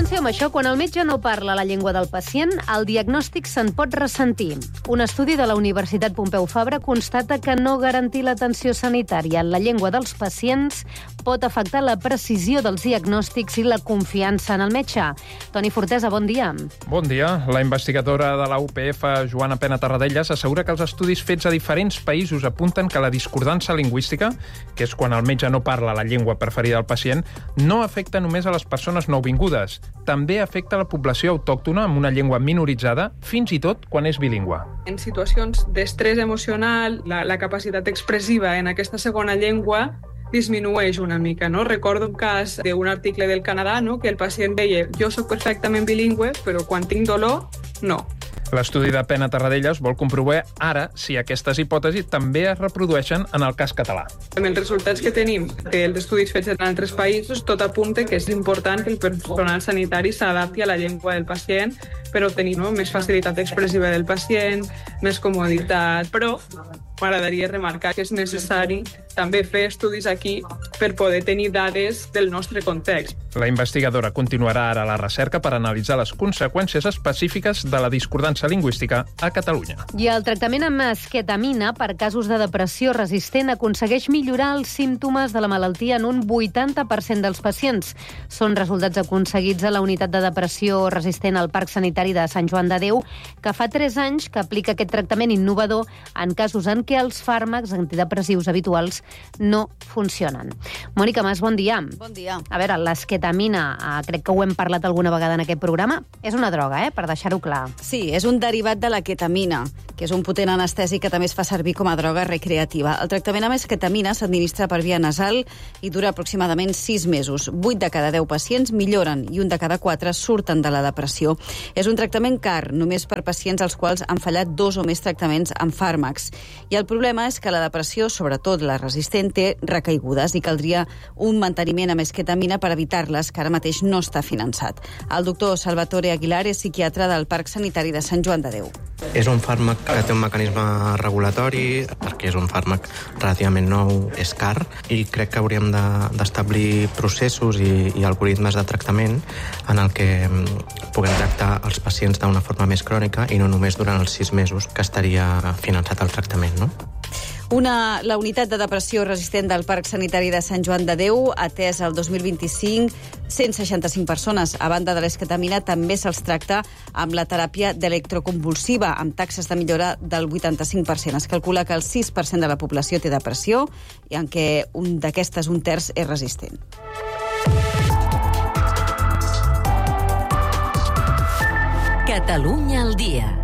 Atenció amb això, quan el metge no parla la llengua del pacient, el diagnòstic se'n pot ressentir. Un estudi de la Universitat Pompeu Fabra constata que no garantir l'atenció sanitària en la llengua dels pacients pot afectar la precisió dels diagnòstics i la confiança en el metge. Toni Fortesa, bon dia. Bon dia. La investigadora de la UPF, Joana Pena Tarradellas, assegura que els estudis fets a diferents països apunten que la discordança lingüística, que és quan el metge no parla la llengua preferida del pacient, no afecta només a les persones nouvingudes. També afecta la població autòctona amb una llengua minoritzada, fins i tot quan és bilingüe. En situacions d'estrès emocional, la capacitat expressiva en aquesta segona llengua disminueix una mica, no? Recordo un cas d'un article del Canadà, no?, que el pacient deia «Jo soc perfectament bilingüe, però quan tinc dolor, no». L'estudi de Pena Tarradellas vol comprovar ara si aquestes hipòtesis també es reprodueixen en el cas català. Amb els resultats que tenim dels estudis fets en altres països, tot apunta que és important que el personal sanitari s'adapti a la llengua del pacient per obtenir més facilitat expressiva del pacient, més comoditat, però m'agradaria remarcar que és necessari també fer estudis aquí per poder tenir dades del nostre context. La investigadora continuarà ara la recerca per analitzar les conseqüències específiques de la discordança lingüística a Catalunya. I el tractament amb esquetamina per casos de depressió resistent aconsegueix millorar els símptomes de la malaltia en un 80% dels pacients. Són resultats aconseguits a la unitat de depressió resistent al Parc Sanitari de Sant Joan de Déu, que fa 3 anys que aplica aquest tractament innovador en casos en què els fàrmacs antidepressius habituals no funcionen. Mònica Mas, bon dia. Bon dia. A veure, l'esquetamina, crec que ho hem parlat alguna vegada en aquest programa, és una droga, per deixar-ho clar. Sí, és un derivat de la ketamina, que és un potent anestèsic que també es fa servir com a droga recreativa. El tractament amb esquetamina s'administra per via nasal i dura aproximadament 6 mesos. 8 de cada 10 pacients milloren i 1 de cada 4 surten de la depressió. És un tractament car, només per pacients als quals han fallat 2 o més tractaments amb fàrmacs. I el problema és que la depressió, sobretot la resistent, té recaigudes i caldria un manteniment amb esquetamina per evitar-les, que ara mateix no està finançat. El doctor Salvatore Aguilar és psiquiatre del Parc Sanitari de Sant Joan de Déu. És un fàrmac que té un mecanisme regulatori, perquè és un fàrmac relativament nou, és car, i crec que hauríem d'establir processos i algoritmes de tractament en el que puguem tractar els pacients d'una forma més crònica i no només durant els 6 mesos que estaria finançat el tractament, no? La unitat de depressió resistent del Parc Sanitari de Sant Joan de Déu ha atès el 2025 165 persones. A banda de l'esquetamina, també se'ls tracta amb la teràpia d'electroconvulsiva, amb taxes de millora del 85%. Es calcula que el 6% de la població té depressió i en què d'aquestes 1/3 és resistent. Catalunya al dia.